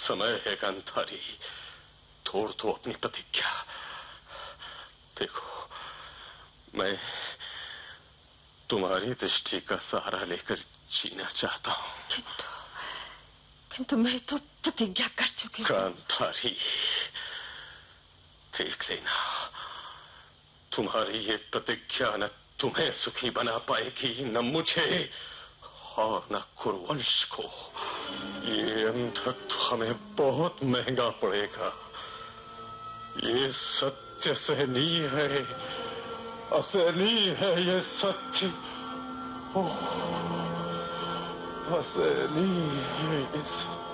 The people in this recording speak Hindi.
समय है गांधारी, तोड़ दो अपनी प्रतिज्ञा। देखो, मैं तुम्हारी दृष्टि का सहारा लेकर जीना चाहता हूं। किंतु मैं तो प्रतिज्ञा कर चुकी हूं। गांधारी, देख लेना, तुम्हारी ये प्रतिज्ञा न तुम्हें सुखी बना पाएगी, न मुझे और न कुरुवंश को। ये अंधत्व हमें बहुत महंगा पड़ेगा। ये सत्य सहनीय है, असहनीय है ये सत्य। ओह, असहनीय है ये सत्य।